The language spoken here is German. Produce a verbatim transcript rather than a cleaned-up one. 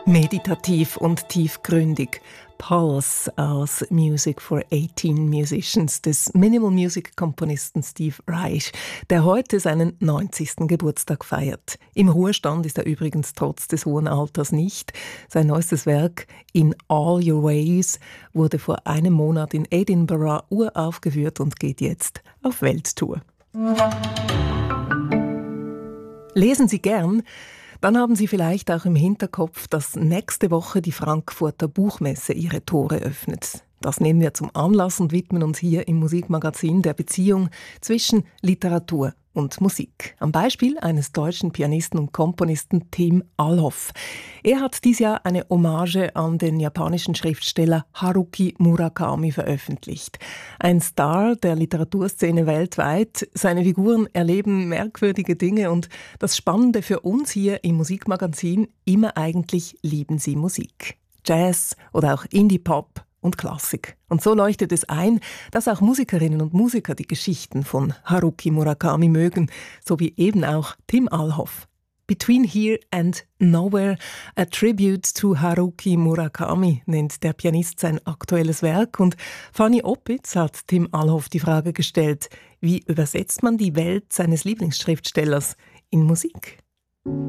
Meditativ und tiefgründig. Pulse aus Music for achtzehn Musicians des Minimal Music Komponisten Steve Reich, der heute seinen neunzigsten Geburtstag feiert. Im Ruhestand ist er übrigens trotz des hohen Alters nicht. Sein neuestes Werk In All Your Ways wurde vor einem Monat in Edinburgh uraufgeführt und geht jetzt auf Welttour. Lesen Sie gern? Dann haben Sie vielleicht auch im Hinterkopf, dass nächste Woche die Frankfurter Buchmesse ihre Tore öffnet. Das nehmen wir zum Anlass und widmen uns hier im Musikmagazin der Beziehung zwischen Literatur und Musik. Am Beispiel eines deutschen Pianisten und Komponisten Tim Alhoff. Er hat dieses Jahr eine Hommage an den japanischen Schriftsteller Haruki Murakami veröffentlicht. Ein Star der Literaturszene weltweit. Seine Figuren erleben merkwürdige Dinge und das Spannende für uns hier im Musikmagazin, immer eigentlich lieben sie Musik. Jazz oder auch Indie-Pop und Klassik. Und so leuchtet es ein, dass auch Musikerinnen und Musiker die Geschichten von Haruki Murakami mögen, so wie eben auch Tim Alhoff. Between Here and Nowhere, a Tribute to Haruki Murakami, nennt der Pianist sein aktuelles Werk. Und Fanny Oppitz hat Tim Alhoff die Frage gestellt, wie übersetzt man die Welt seines Lieblingsschriftstellers in Musik?